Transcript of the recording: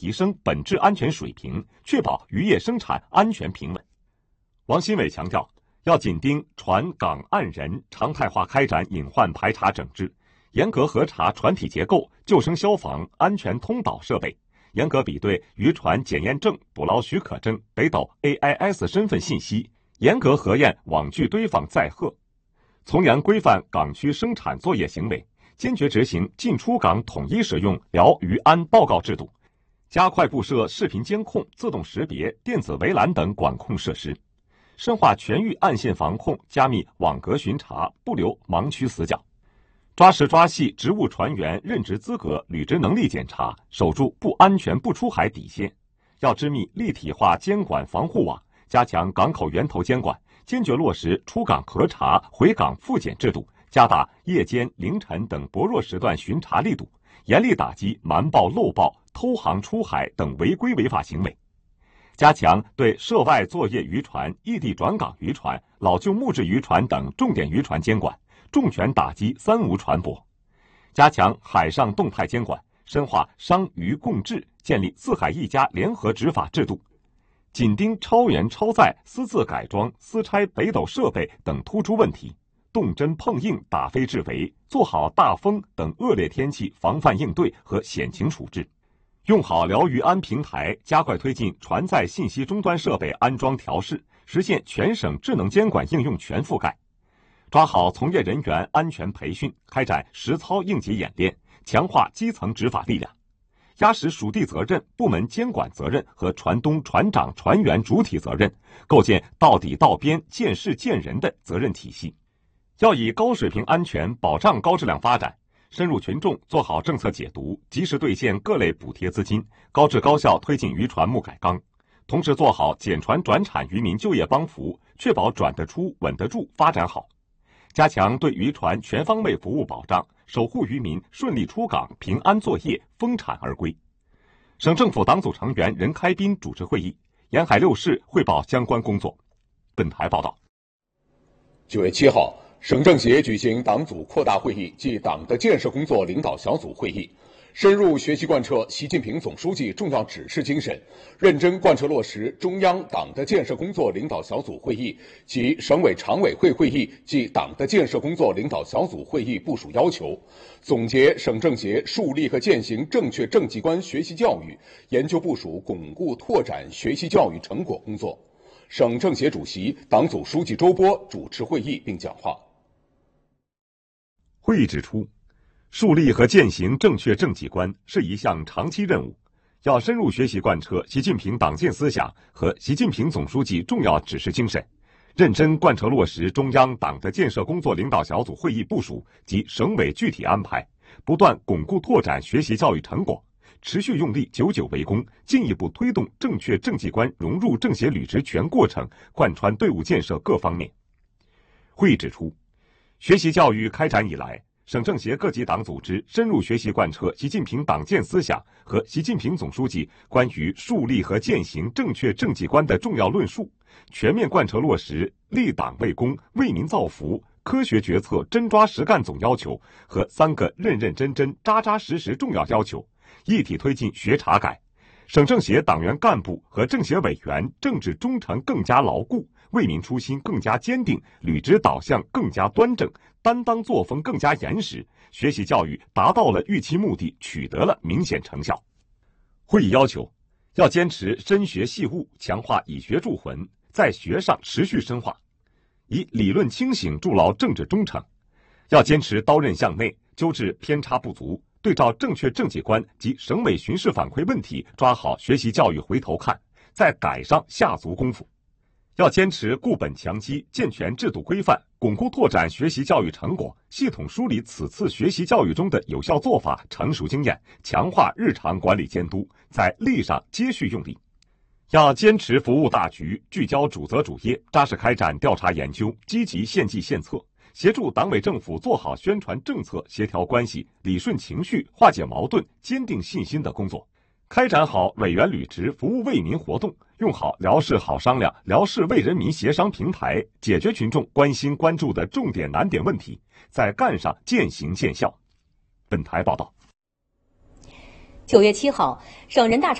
提升本质安全水平，确保渔业生产安全平稳。王新伟强调，要紧盯船港岸人，常态化开展隐患排查整治，严格核查船体结构、救生消防、安全通导设备，严格比对渔船检验证、捕捞许可证、北斗 AIS 身份信息，严格核验网具堆放载荷，从严规范港区生产作业行为，坚决执行进出港统一使用辽渔安报告制度，加快布设视频监控、自动识别、电子围栏等管控设施，深化全域岸线防控，加密网格巡查，不留盲区死角，抓实抓细职务船员任职资格、履职能力检查，守住不安全不出海底线。要织密立体化监管防护网，加强港口源头监管，坚决落实出港核查、回港复检制度，加大夜间、凌晨等薄弱时段巡查力度，严厉打击瞒报、漏报、偷航出海等违规违法行为。加强对涉外作业渔船、异地转港渔船、老旧木质渔船等重点渔船监管，重拳打击三无船舶。加强海上动态监管，深化商渔共治，建立四海一家联合执法制度，紧盯超员超载、私自改装、私拆北斗设备等突出问题，动真碰硬打非制围，做好大风等恶劣天气防范应对和险情处置。用好辽渔安平台，加快推进船载信息终端设备安装调试，实现全省智能监管应用全覆盖。抓好从业人员安全培训，开展实操应急演练，强化基层执法力量，压实属地责任、部门监管责任和船东、船长、船员主体责任，构建到底到边、见事见人的责任体系。要以高水平安全保障高质量发展，深入群众，做好政策解读，及时兑现各类补贴资金，高质高效推进渔船木改纲，同时做好减船转产渔民就业帮扶，确保转得出、稳得住、发展好。加强对渔船全方位服务保障，守护渔民顺利出港、平安作业、丰产而归。省政府党组成员任开斌主持会议，沿海6市汇报相关工作。本台报道。 9月7号，省政协举行党组扩大会议暨党的建设工作领导小组会议，深入学习贯彻习近平总书记重要指示精神，认真贯彻落实中央党的建设工作领导小组会议及省委常委会会议及党的建设工作领导小组会议部署要求，总结省政协树立和践行正确政绩观学习教育，研究部署巩固拓展学习教育成果工作。省政协主席、党组书记周波主持会议并讲话。 会议指出，树立和践行正确政绩观是一项长期任务，要深入学习贯彻习近平党建思想和习近平总书记重要指示精神，认真贯彻落实中央党的建设工作领导小组会议部署及省委具体安排，不断巩固拓展学习教育成果，持续用力久久为功，进一步推动正确政绩观融入政协履职全过程，贯穿队伍建设各方面。会议指出，学习教育开展以来，省政协各级党组织深入学习贯彻习近平党建思想和习近平总书记关于树立和践行正确政绩观的重要论述，全面贯彻落实立党为公、为民造福、科学决策、真抓实干总要求和3个认认真真、扎扎实实重要要求，一体推进学查改。省政协党员干部和政协委员政治忠诚更加牢固，为民初心更加坚定，履职导向更加端正，担当作风更加严实，学习教育达到了预期目的，取得了明显成效。会议要求，要坚持深学细悟，强化以学铸魂，在学上持续深化，以理论清醒筑牢政治忠诚。要坚持刀刃向内，纠治偏差不足，对照正确政绩观及省委巡视反馈问题，抓好学习教育回头看，在改上下足功夫。要坚持固本强基，健全制度规范，巩固拓展学习教育成果，系统梳理此次学习教育中的有效做法、成熟经验，强化日常管理监督，在力上接续用力。要坚持服务大局，聚焦主责主业，扎实开展调查研究，积极献计献策，协助党委政府做好宣传政策、协调关系、理顺情绪、化解矛盾、坚定信心的工作，开展好委员履职、服务为民活动，用好辽视好商量、辽视为人民协商平台，解决群众关心关注的重点难点问题，在干上渐行渐效。本台报道。 9月7号，省人大常